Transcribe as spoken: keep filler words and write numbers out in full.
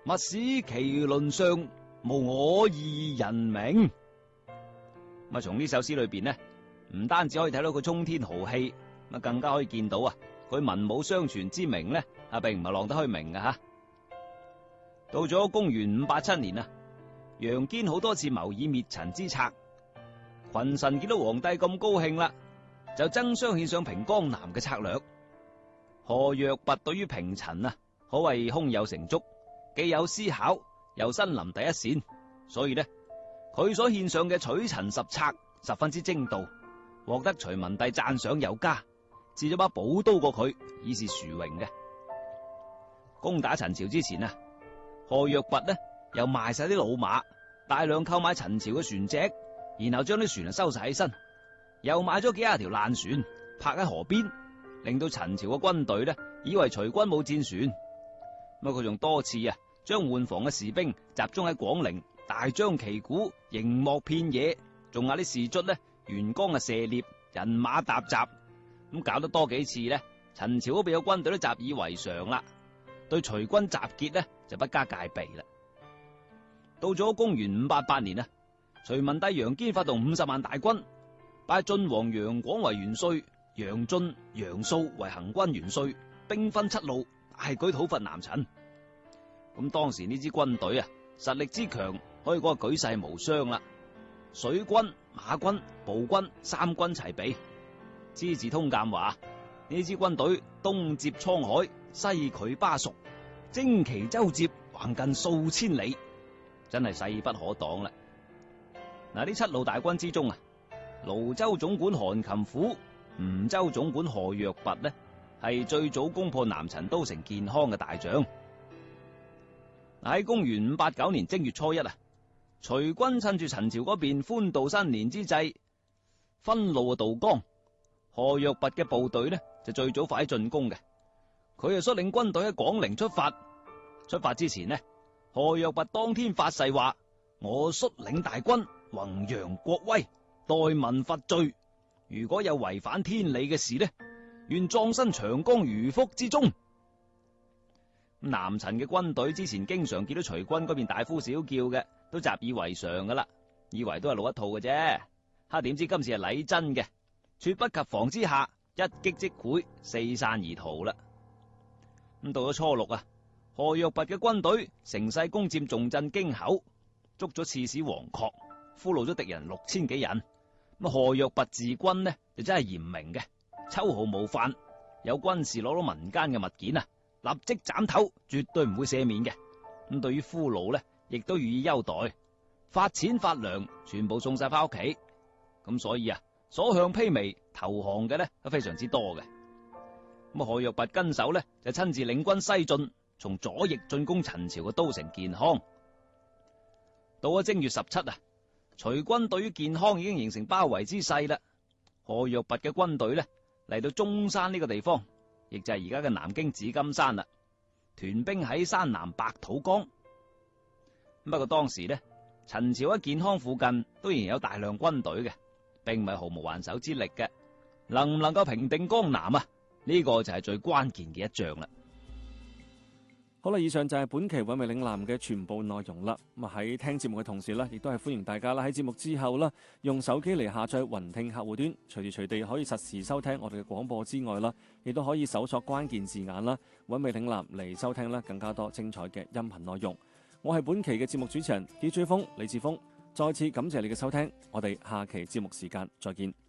勿使其輪上無我二人名。咁啊，從呢首詩裏邊呢，唔單止可以睇到佢衝天豪氣，咁更加可以見到啊，佢文武雙全之名呢，啊，並唔係浪得虛名嘅吓。到咗公元五八七年啊，楊堅好多次謀以滅陳之策，群臣見到皇帝咁高興啦，就爭相獻上平江南嘅策略。何若弼對於平陳啊，可謂胸有成竹，既有思考，又身臨第一線，所以呢，佢所獻上嘅取陳十策十分之精到，獲得隋文帝讚賞有加，賜咗把寶刀過佢，以示殊榮嘅。攻打陳朝之前啊，何若弼呢又賣晒啲老馬，大量購買陳朝嘅船隻，然後將啲船收晒起身，又買咗幾廿條爛船泊喺河邊，令到陳朝嘅軍隊呢以為隋軍冇戰船。咁佢仲多次啊將換防嘅士兵集中喺廣陵，大張旗鼓，營幕遍野，仲嗌啲士卒呢沿江啊射獵，人馬沓雜，咁搞得多幾次呢，陳朝嗰邊有軍隊都習以為常啦，對隋軍集結呢就不加戒備啦。到咗公元五八八年啊，隋文帝楊堅發動五十萬大軍，拜晉王楊廣為元帥，楊俊、楊素為行軍元帥，兵分七路，大舉討伐南陳。咁當時呢支軍隊啊，實力之強，可以講係舉世無雙啦。水軍、馬軍、步軍三軍齊備。資治通鑑話呢支軍隊東接滄海，西拒巴蜀，征其周接，橫近數千里，真係勢不可擋啦。嗱，呢七路大軍之中啊，廬州總管韓擒虎、吳州總管何若弼呢，係最早攻破南陳都城建康嘅大將。喺公元五八九年正月初一啊，隋軍趁住陳朝嗰邊歡度新年之際，分路啊渡江。何若弼嘅部隊呢就最早快進攻嘅，佢就率領軍隊喺廣陵出發。出發之前呢，何若弼當天發誓話：我率領大軍弘揚國威，代民伐罪。如果有違反天理嘅事呢，願葬身長江魚腹之中。南陳嘅軍隊之前經常見到隋軍嗰邊大呼小叫嘅，都習以為常噶啦，以為都係老一套嘅啫。哈，點知今次係禮真嘅，猝不及防之下，一擊即潰，四散而逃啦。咁到咗初六啊，何若弼嘅軍隊乘勢攻佔重鎮京口，捉咗刺史王確，俘虜咗敵人六千幾人。咁何若弼治軍呢就真係嚴明嘅，秋毫無犯。有軍士攞到民間嘅物件啊，立即斬頭，絕對唔會赦免嘅。咁對於俘虜呢，亦都予以優待，發錢發糧，全部送晒翻屋企。咁所以啊，所向披靡投降嘅呢都非常之多嘅。咁何若弼跟手呢就親自領軍西進，從左翼進攻陳朝嘅都城建康。到咗正月十七啊，隋軍對於建康已經形成包圍之勢啦。何若弼嘅軍隊呢嚟到中山呢個地方，亦就係而家嘅南京紫金山啦。屯兵喺山南白土江。不過當時呢，陳朝喺建康附近都仍然有大量軍隊嘅，並唔係毫無還手之力嘅。能唔能夠平定江南啊？呢個就係最關鍵嘅一仗啦。 好啦，以上就係本期韻味嶺南嘅全部內容啦。咁喺聽節目嘅同時呢，亦都係歡迎大家啦喺節目之後啦，用手機嚟下載雲聽客戶端，隨時隨地可以實時收聽我哋嘅廣播之外啦，亦都可以搜索關鍵字眼啦，韻味嶺南嚟收聽啦更加多精彩嘅音頻內容。我係本期嘅節目主持人 D J 風李志峰，再次感謝你嘅收聽，我哋下期節目時間再見。